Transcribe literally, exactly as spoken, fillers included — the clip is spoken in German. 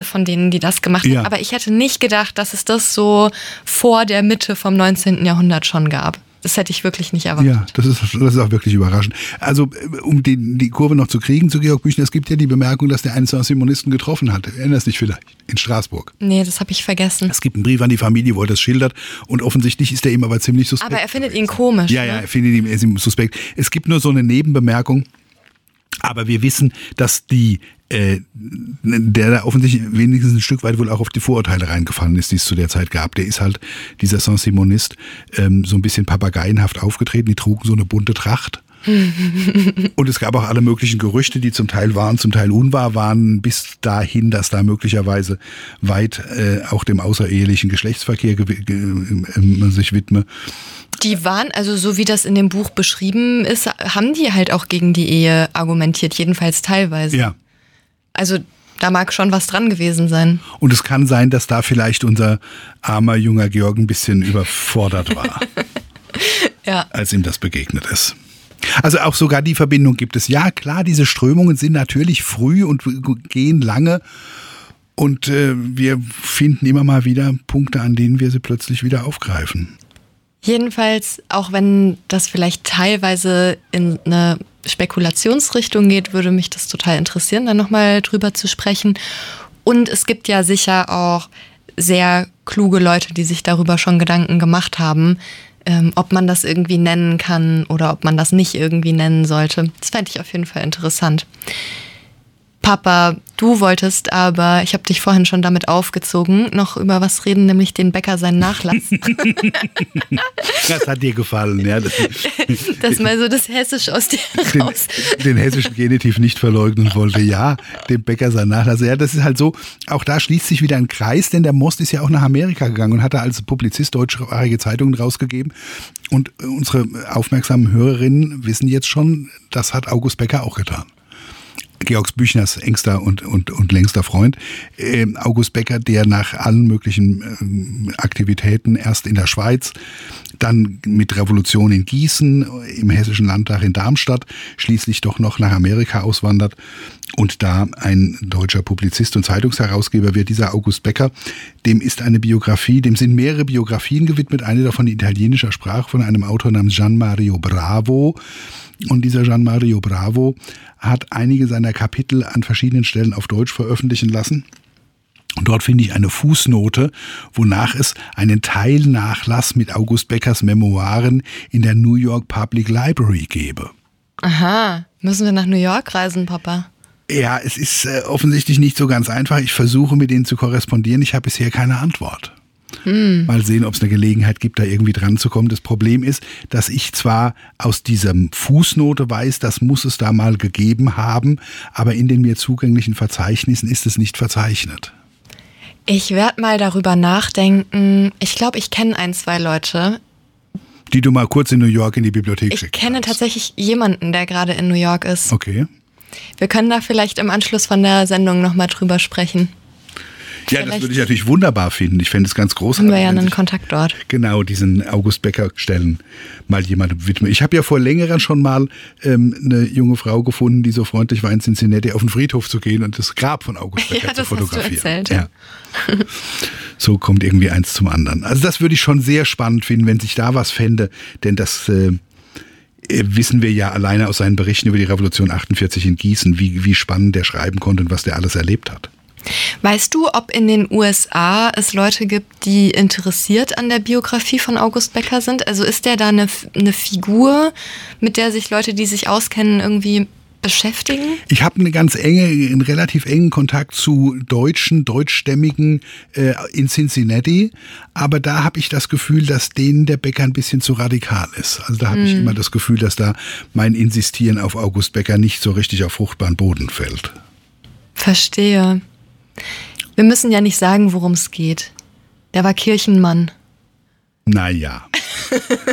von denen, die das gemacht haben. Ja. Aber ich hätte nicht gedacht, dass es das so vor der Mitte vom neunzehnten Jahrhundert schon gab. Das hätte ich wirklich nicht erwartet. Ja, das ist, das ist auch wirklich überraschend. Also, um die, die Kurve noch zu kriegen zu Georg Büchner, es gibt ja die Bemerkung, dass der einen Saint-Simonisten getroffen hat. Erinnerst du dich vielleicht? In Straßburg. Nee, das habe ich vergessen. Es gibt einen Brief an die Familie, wo er das schildert. Und offensichtlich ist er ihm aber ziemlich suspekt. Aber er findet ihn komisch. Ja, ja, er findet ihn er ist ihm suspekt. Es gibt nur so eine Nebenbemerkung. Aber wir wissen, dass die, äh, der da offensichtlich wenigstens ein Stück weit wohl auch auf die Vorurteile reingefallen ist, die es zu der Zeit gab. Der ist halt, dieser Saint-Simonist, ähm, so ein bisschen papageienhaft aufgetreten. Die trugen so eine bunte Tracht. Und es gab auch alle möglichen Gerüchte, die zum Teil wahr, zum Teil unwahr waren, bis dahin, dass da möglicherweise weit äh, auch dem außerehelichen Geschlechtsverkehr ge- ge- äh, sich widme. Die waren, also so wie das in dem Buch beschrieben ist, haben die halt auch gegen die Ehe argumentiert, jedenfalls teilweise. Ja. Also da mag schon was dran gewesen sein. Und es kann sein, dass da vielleicht unser armer junger Georg ein bisschen überfordert war, Ja. als ihm das begegnet ist. Also auch sogar die Verbindung gibt es. Ja, klar, diese Strömungen sind natürlich früh und gehen lange. Und äh, wir finden immer mal wieder Punkte, an denen wir sie plötzlich wieder aufgreifen. Jedenfalls, auch wenn das vielleicht teilweise in eine Spekulationsrichtung geht, würde mich das total interessieren, da nochmal drüber zu sprechen. Und es gibt ja sicher auch sehr kluge Leute, die sich darüber schon Gedanken gemacht haben, ähm, ob man das irgendwie nennen kann oder ob man das nicht irgendwie nennen sollte. Das fände ich auf jeden Fall interessant. Papa, du wolltest aber, ich habe dich vorhin schon damit aufgezogen, noch über was reden, nämlich den Bäcker seinen Nachlass. Das hat dir gefallen, ja. Das, Dass mal so das Hessisch aus dir den, raus. den hessischen Genitiv nicht verleugnen wollte. Ja, dem Bäcker sein Nachlass. Ja, das ist halt so, auch da schließt sich wieder ein Kreis, denn der Most ist ja auch nach Amerika gegangen und hat da als Publizist deutschsprachige Zeitungen rausgegeben. Und unsere aufmerksamen Hörerinnen wissen jetzt schon, das hat August Becker auch getan. Georg Büchners engster und, und, und längster Freund, äh, August Becker, der nach allen möglichen äh, Aktivitäten erst in der Schweiz, dann mit Revolution in Gießen, im Hessischen Landtag in Darmstadt, schließlich doch noch nach Amerika auswandert und da ein deutscher Publizist und Zeitungsherausgeber wird. Dieser August Becker, dem ist eine Biografie, dem sind mehrere Biografien gewidmet, eine davon in italienischer Sprache von einem Autor namens Gian Mario Bravo. Und dieser Gian Mario Bravo hat einige seiner Kapitel an verschiedenen Stellen auf Deutsch veröffentlichen lassen. Und dort finde ich eine Fußnote, wonach es einen Teilnachlass mit August Beckers Memoiren in der New York Public Library gebe. Aha, müssen wir nach New York reisen, Papa? Ja, es ist äh, offensichtlich nicht so ganz einfach. Ich versuche mit denen zu korrespondieren. Ich habe bisher keine Antwort. Hm. Mal sehen, ob es eine Gelegenheit gibt, da irgendwie dran zu kommen. Das Problem ist, dass ich zwar aus dieser Fußnote weiß, das muss es da mal gegeben haben, aber in den mir zugänglichen Verzeichnissen ist es nicht verzeichnet. Ich werde mal darüber nachdenken. Ich glaube, ich kenne ein, zwei Leute. Die du mal kurz in New York in die Bibliothek schickst. Ich kenne hast. tatsächlich jemanden, der gerade in New York ist. Okay. Wir können da vielleicht im Anschluss von der Sendung nochmal drüber sprechen. Ja, das würde ich natürlich wunderbar finden. Ich fände es ganz großartig. Haben wir ja einen Kontakt dort. Genau, diesen August Becker Stellen mal jemandem widmen. Ich habe ja vor längerem schon mal ähm, eine junge Frau gefunden, die so freundlich war, in Cincinnati auf den Friedhof zu gehen und das Grab von August Becker ja, zu fotografieren. Hast du erzählt. Ja. So kommt irgendwie eins zum anderen. Also das würde ich schon sehr spannend finden, wenn sich da was fände, denn das äh, wissen wir ja alleine aus seinen Berichten über die Revolution achtundvierzig in Gießen, wie, wie spannend der schreiben konnte und was der alles erlebt hat. Weißt du, ob in den U S A es Leute gibt, die interessiert an der Biografie von August Becker sind? Also ist der da eine, eine Figur, mit der sich Leute, die sich auskennen, irgendwie beschäftigen? Ich habe eine ganz enge, einen relativ engen Kontakt zu Deutschen, Deutschstämmigen äh, in Cincinnati, aber da habe ich das Gefühl, dass denen der Becker ein bisschen zu radikal ist. Also da habe mm. ich immer das Gefühl, dass da mein Insistieren auf August Becker nicht so richtig auf fruchtbaren Boden fällt. Verstehe. Wir müssen ja nicht sagen, worum es geht. Der war Kirchenmann. Naja.